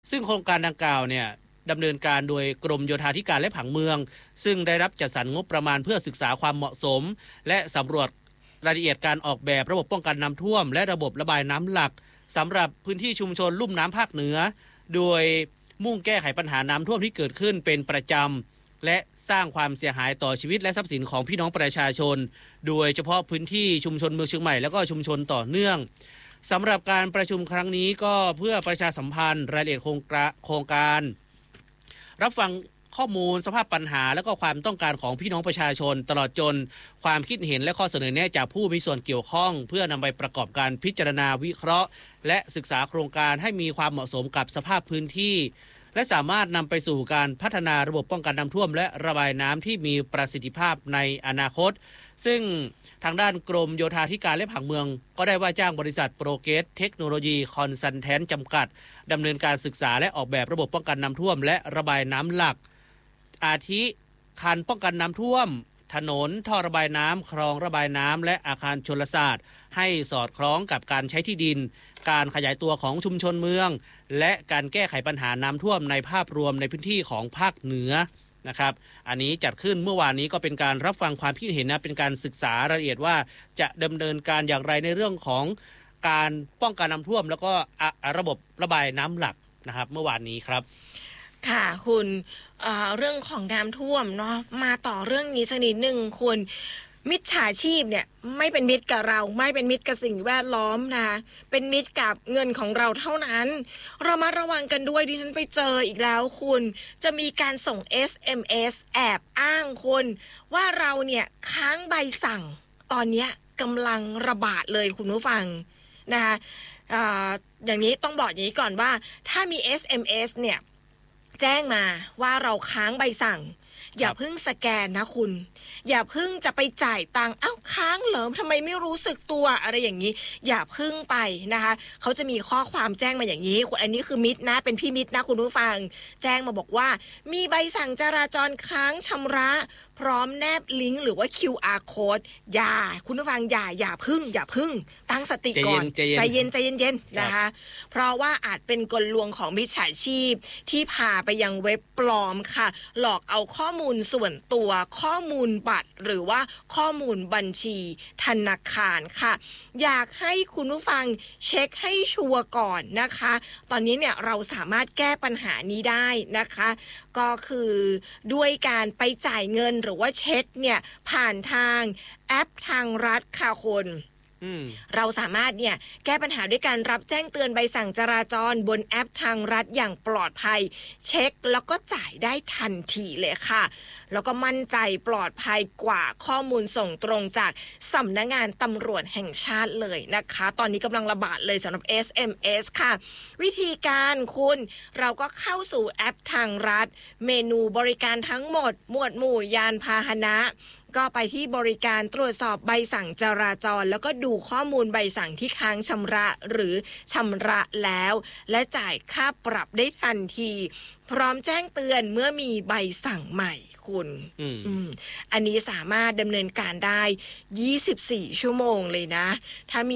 ซึ่งโครงการดังกล่าวเนี่ยดำเนินการโดยกรมโยธาธิการและผังเมืองซึ่งได้รับจัดสรรงบประมาณเพื่อศึกษาความเหมาะสมและสำรวจรายละเอียดการออกแบบระบบป้องกันน้ำท่วมและระบบระบายน้ำหลักสำหรับพื้นที่ชุมชนลุ่มน้ำภาคเหนือโดยมุ่งแก้ไขปัญหาน้ำท่วมที่เกิดขึ้นเป็นประจำและสร้างความเสียหายต่อชีวิตและทรัพย์สินของพี่น้องประชาชนโดยเฉพาะพื้นที่ชุมชนเมืองเชียงใหม่และก็ชุมชนต่อเนื่องสำหรับการประชุมครั้งนี้ก็เพื่อประชาสัมพันธ์รายละเอียดโครงการรับฟังข้อมูลสภาพปัญหาและก็ความต้องการของพี่น้องประชาชนตลอดจนความคิดเห็นและข้อเสนอแนะจากผู้มีส่วนเกี่ยวข้องเพื่อนำไปประกอบการพิจารณาวิเคราะห์และศึกษาโครงการให้มีความเหมาะสมกับสภาพพื้นที่และสามารถนำไปสู่การพัฒนาระบบป้องกันน้ำท่วมและระบายน้ำที่มีประสิทธิภาพในอนาคตซึ่งทางด้านกรมโยธาธิการและผังเมืองก็ได้ว่าจ้างบริษัทโปรเกรสเทคโนโลยีคอนซัลแทนต์จำกัดดำเนินการศึกษาและออกแบบระบบป้องกันน้ำท่วมและระบายน้ำหลักอาทิคันป้องกันน้ำท่วมถนนท่อระบายน้ำคลองระบายน้ำและอาคารชลศาสตร์ให้สอดคล้องกับการใช้ที่ดินการขยายตัวของชุมชนเมืองและการแก้ไขปัญหาน้ำท่วมในภาพรวมในพื้นที่ของภาคเหนือนะครับอันนี้จัดขึ้นเมื่อวานนี้ก็เป็นการรับฟังความคิดเห็นนะเป็นการศึกษารายละเอียดว่าจะดำเนินการอย่างไรในเรื่องของการป้องกันน้ำท่วมแล้วก็ระบบระบายน้ำหลักนะครับเมื่อวานนี้ครับค่ะคุณเรื่องของน้ำท่วมเนาะมาต่อเรื่องนี้สักนิดนึงคุณมิจฉาชีพเนี่ยไม่เป็นมิตรกับเราไม่เป็นมิตรกับสิ่งแวดล้อมนะเป็นมิตรกับเงินของเราเท่านั้นเรามาระวังกันด้วยดิฉันไปเจออีกแล้วคุณจะมีการส่ง SMS แอบอ้างคุณว่าเราเนี่ยค้างใบสั่งตอนนี้กำลังระบาดเลยคุณผู้ฟังนะคะอย่างนี้ต้องบอกอย่างนี้ก่อนว่าถ้ามี SMS เนี่ยแจ้งมาว่าเราค้างใบสั่งอย่าเพิ่งสแกนนะคุณอย่าเพิ่งจะไปจ่ายตังค์เอ้าค้างเหรอทำไมไม่รู้สึกตัวอะไรอย่างนี้อย่าเพิ่งไปนะคะเขาจะมีข้อความแจ้งมาอย่างนี้อันนี้คือมิตรนะเป็นพี่มิตรนะคุณผู้ฟังแจ้งมาบอกว่ามีใบสั่งจราจรค้างชำระพร้อมแนบลิงก์หรือว่า QR code อย่าคุณผู้ฟังอย่าเพิ่งตั้งสติก่อนใจเย็นนะคะเพราะว่าอาจเป็นกลลวงของมิจฉาชีพที่พาไปยังเว็บปลอมค่ะหลอกเอาข้อมูลส่วนตัวข้อมูลบัตรหรือว่าข้อมูลบัญชีธนาคารค่ะอยากให้คุณผู้ฟังเช็คให้ชัวร์ก่อนนะคะตอนนี้เนี่ยเราสามารถแก้ปัญหานี้ได้นะคะก็คือด้วยการไปจ่ายเงินหรือว่าเช็คเนี่ยผ่านทางแอปทางรัฐค่ะคนเราสามารถเนี่ยแก้ปัญหาด้วยการรับแจ้งเตือนใบสั่งจราจรบนแอปทางรัฐอย่างปลอดภัยเช็คแล้วก็จ่ายได้ทันทีเลยค่ะแล้วก็มั่นใจปลอดภัยกว่าข้อมูลส่งตรงจากสำนักงานตำรวจแห่งชาติเลยนะคะตอนนี้กำลังระบาดเลยสำหรับ SMS ค่ะวิธีการคุณเราก็เข้าสู่แอปทางรัฐเมนูบริการทั้งหมดหมวดหมู่ยานพาหนะก็ไปที่บริการตรวจสอบใบสั่งจราจรแล้วก็ดูข้อมูลใบสั่งที่ค้างชำระหรือชำระแล้วและจ่ายค่าปรับได้ทันทีพร้อมแจ้งเตือนเมื่อมีใบสั่งใหม่คุณอันนี้สามารถดำเนินการได้24ชั่วโมงเลยนะถ้ามี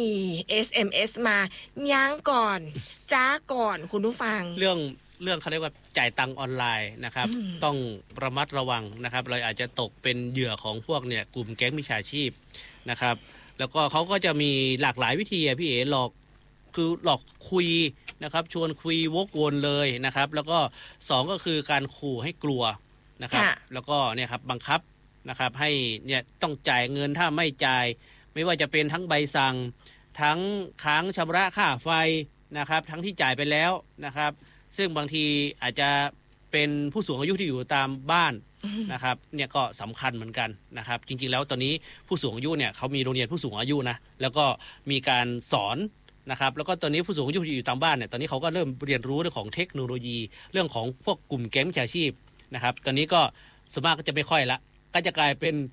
SMS มายั้งก่อนจ้าก่อนคุณผู้ฟังเรื่องเขาเรียกว่าจ่ายตังค์ออนไลน์นะครับต้องระมัดระวังนะครับเราอาจจะตกเป็นเหยื่อของพวกเนี่ยกลุ่มแก๊งมิจฉาชีพนะครับแล้วก็เขาก็จะมีหลากหลายวิธีพี่เอ๋หลอกคุยนะครับชวนคุยวกวนเลยนะครับแล้วก็2ก็คือการขู่ให้กลัวนะครับแล้วก็เนี่ยครับบังคับนะครับให้เนี่ยต้องจ่ายเงินถ้าไม่จ่ายไม่ว่าจะเป็นทั้งใบสั่งทั้งค้างชำระค่าไฟนะครับทั้งที่จ่ายไปแล้วนะครับซึ่งบางทีอาจจะเป็นผู้สูงอายุที่อยู่ตามบ้านนะครับเนี่ยก็สำคัญเหมือนกันนะครับจริงๆแล้วตอนนี้ผู้สูงอายุเนี่ยเขามีโรงเรียนผู้สูงอายุนะแล้วก็มีการสอนนะครับแล้วก็ตอนนี้ผู้สูงอายุที่อยู่ตามบ้านเนี่ยตอนนี้เขาก็เริ่มเรียนรู้เรื่องของเทคโนโลยีเรื่องของพวกกลุ่มแก๊งมิจฉาชีพนะครับตอนนี้ก็ส่วนมากก็จะไม่ค่อยละก็จะกลายเป็น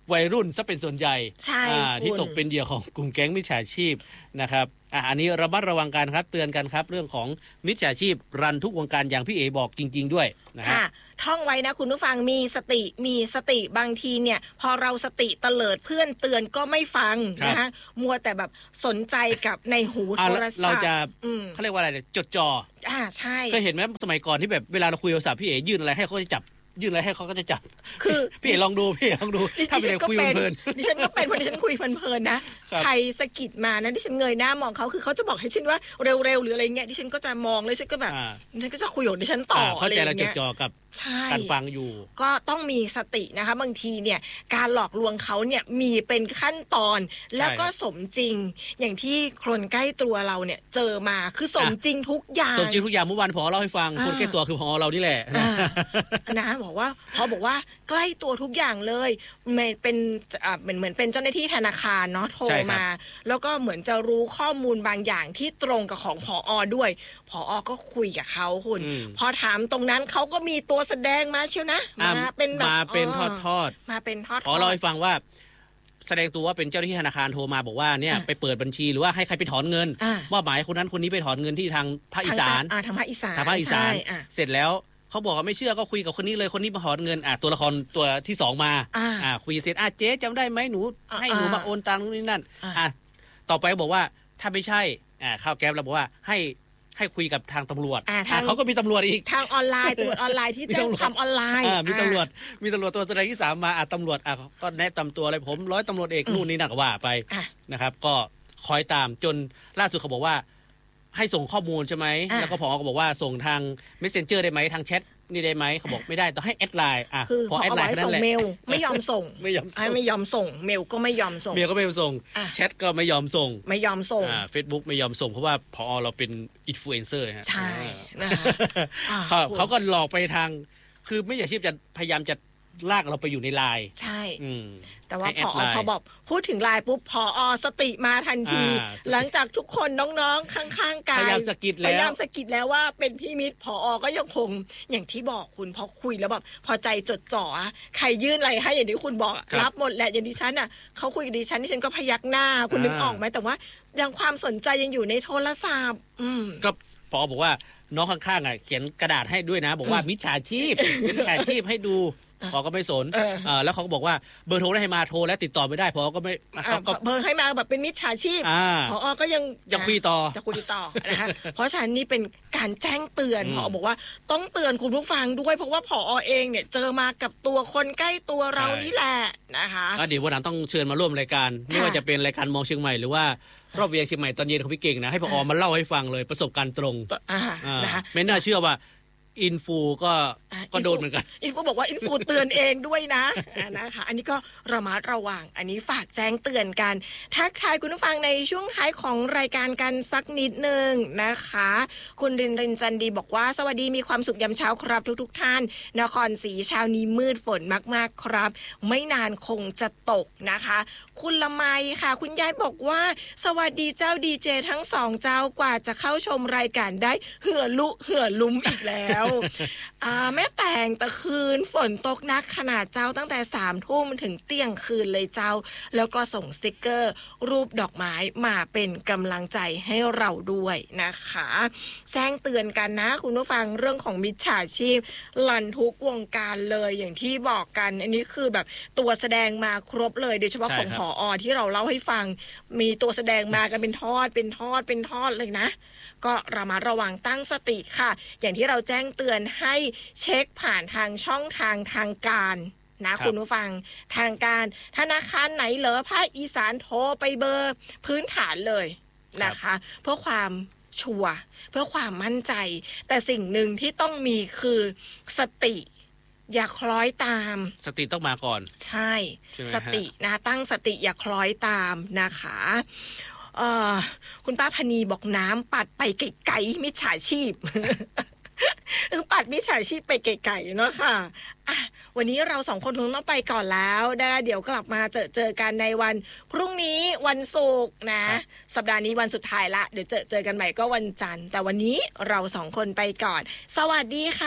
วัยรุ่นซะเป็นส่วนใหญ่ใช่ที่ตกเป็นเหยื่อของกลุ่มแก๊งมิจฉาชีพนะครับอันนี้ระมัดระวังกันครับเตือนกันครับเรื่องของมิจฉาชีพรันทุกวงการอย่างพี่เอบอกจริงๆด้วยนะฮะท่องไว้นะคุณผู้ฟังมีสติบางทีเนี่ยพอเราสติเตลิดเพื่อนเตือนก็ไม่ฟังนะคะมัวแต่แบบสนใจกับในหูโทรศัพท์เราจะเขาเรียกว่าอะไรจดจ่อใช่เคยเห็นไหมสมัยก่อนที่แบบเวลาเราคุยโทรศัพท์พี่เอยื่นอะไรให้เขาจะจับยื่นอะไรให้เขาก็จะจับคือพี่ลองดูถ้าเป็นคุยเพลินดิฉันก็เป็นเพราะดิฉันคุยเพลินนะใครสะกิดมานะดิฉันเงยหน้ามองเขาคือเขาจะบอกให้ฉันว่าเร็วๆหรืออะไรเงี้ยดิฉันก็จะมองเลยฉันก็แบบดิฉันก็จะคุยของดิฉันต่อเข้าใจเราจดจ่อกับการฟังอยู่ก็ต้องมีสตินะคะบางทีเนี่ยการหลอกลวงเขาเนี่ยมีเป็นขั้นตอนแล้วก็สมจริงอย่างที่คนใกล้ตัวเราเนี่ยเจอมาคือสมจริงทุกอย่างสมจริงทุกอย่างเมื่อวานพอเล่าให้ฟังคนใกล้ตัวคือพอเรานี่แหละนะบอกว่าใกล้ตัวทุกอย่างเลยเป็นเหมือนเป็นเจ้าหน้าที่ธนาคารเนาะโทรมาแล้วก็เหมือนจะรู้ข้อมูลบางอย่างที่ตรงกับของผอ.ด้วยผอ.ก็คุยกับเขาคุณพอถามตรงนั้นเขาก็มีตัวแสดงมาเชียวนะมาเป็นแบบมาเป็นทอดมาเป็นทอดขอเล่าให้ฟังว่าแสดงตัวว่าเป็นเจ้าหน้าที่ธนาคารโทรมาบอกว่าเนี่ยไปเปิดบัญชีหรือว่าให้ใครไปถอนเงินว่าหมายคนนั้นคนนี้ไปถอนเงินที่ทางภาคอีสานทางภาคอีสานเสร็จแล้วเขาบอกว่าไม่เชื่อก็คุยกับคนนี้เลยคนนี้มาถอนเงินตัวละครตัวที่2มาคุยเสร็จเจ๊จำได้ไหมหนูให้หนูมาโอนตังค์นู่นนี่นั่นต่อไปบอกว่าถ้าไม่ใช่ข้าวแก๊ปเราบอกว่าให้คุยกับทางตำรวจเขาก็มีตำรวจอีกทางออนไลน์ตำรวจออนไลน์ที่แจ้งความออนไลน์มีตำรวจตัวแสดงที่3มาตำรวจก็แนะนำตัวอะไรผมร้อยตำรวจเอกนู่นนี่นั่นก็ว่าไปนะครับก็คอยตามจนล่าสุดเขาบอกว่าให้ส่งข้อมูลใช่ไหมแล้วก็ผอ.ก็บอกว่าส่งทาง Messenger ได้ไหมทางแชทนี่ได้ไหมเขาบอกไม่ได้ต้องให้แอดไลน์คือพอแอดไลน์ส่งเมลไม่ยอมส่งไม่ยอมส่งเมลก็ไม่ยอมส่งเมลก็ไม่ยอมส่งแชทก็ไม่ยอมส่งFacebook ไม่ยอมส่งเพราะว่าผอ.เราเป็นอินฟลูเอนเซอร์ใช่เขาก็หลอกไปทางคือไม่อยากชีพจะพยายามจะลากเราไปอยู่ในไลน์ใช่แต่ว่าพอบอกพูดถึงไลน์ปุ๊บผอ.สติมาทันทีหลังจากทุกคนน้องๆข้างๆกายพยายามสะกิดแล้วว่าเป็นพี่มิตรผอ.ก็ยังคงอย่างที่บอกคุณพอคุยแล้วแบบพอใจจดจ่อใครยื่นอะไรให้อย่างที่คุณบอกรับหมดแหละอย่างดิฉันเขาคุยกับดิฉันก็พยักหน้าคุณนึกออกไหมแต่ว่ายังความสนใจยังอยู่ในโทรศัพท์ก็ผอ.บอกว่าน้องข้างๆเขียนกระดาษให้ด้วยนะบอกว่ามิจฉาชีพให้ดูพอก็ไม่สนแล้วเขาก็บอกว่าเบอร์โทรได้ให้มาโทรแล้วติดต่อไม่ได้พอก็ไม่เบอร์ให้มาแบบเป็นมิจฉาชีพพอก็ยังคุยต่อนะคะเพราะฉะนั้นนี่เป็นการแจ้งเตือนพอบอกว่าต้องเตือนคุณผู้ฟังด้วยเพราะว่าผอ.เองเนี่ยเจอมากับตัวคนใกล้ตัวเรานี่แหละนะคะเดี๋ยววันหลังต้องเชิญมาร่วมรายการไม่ว่าจะเป็นรายการมองเชียงใหม่หรือว่ารอบเวียงเชียงใหม่ตอนเย็นของพี่เก่งนะให้ผอ.มาเล่าให้ฟังเลยประสบการณ์ตรงนะคะไม่น่าเชื่อว่าอินฟูก็โดนเหมือนกันอินฟูบอกว่าอินฟูเตือนเองด้วยนะคะอันนี้ก็ระมัดระวังอันนี้ฝากแจ้งเตือนกันทักทายคุณผู้ฟังในช่วงท้ายของรายการกันสักนิดนึงนะคะคุณรินจันดีบอกว่าสวัสดีมีความสุขยามเช้าครับทุกท่านนครศรีเช้านี้มืดฝนมากๆครับไม่นานคงจะตกนะคะคุณละไมค่ะคุณยายบอกว่าสวัสดีเจ้าดีเจทั้ง2เจ้ากว่าจะเข้าชมรายการได้เหื่อลุ้มอีกแล้วแม่แต่งตะคืนฝนตกนักขนาดเจ้าตั้งแต่3 ทุ่มถึงเที่ยงคืนเลยเจ้าแล้วก็ส่งสติกเกอร์รูปดอกไม้มาเป็นกำลังใจให้เราด้วยนะคะแจ้งเตือนกันนะคุณผู้ฟังเรื่องของมิจฉาชีพลั่นทุกวงการเลยอย่างที่บอกกันอันนี้คือแบบตัวแสดงมาครบเลยโดยเฉพาะของผอ.ที่เราเล่าให้ฟังมีตัวแสดงมากันเป็นทอดเลยนะก็ระมัดระวังตั้งสติค่ะอย่างที่เราแจ้งเตือนให้เช็คผ่านทางช่องทางการนะคุณผู้ฟังทางการธนาคารไหนเหรอภาคอีสานโทรไปเบอร์พื้นฐานเลยนะคะเพื่อความชัวร์เพื่อความมั่นใจแต่สิ่งหนึ่งที่ต้องมีคือสติอย่าคล้อยตามสติต้องมาก่อนใช่สตินะตั้งสติอย่าคล้อยตามนะคะคุณป้าพนีบอกน้ำปัดไปไกลๆมิจฉาชีพ ปัดมิจฉาชีพไปไกลๆเนาะค่ะวันนี้เรา2คนคงต้องไปก่อนแล้วเดี๋ยวกลับมาเจอกันในวันพรุ่งนี้วันศุกร์นะสัปดาห์นี้วันสุดท้ายละเดี๋ยวเจอกันใหม่ก็วันจันทร์แต่วันนี้เรา2คนไปก่อนสวัสดีค่ะ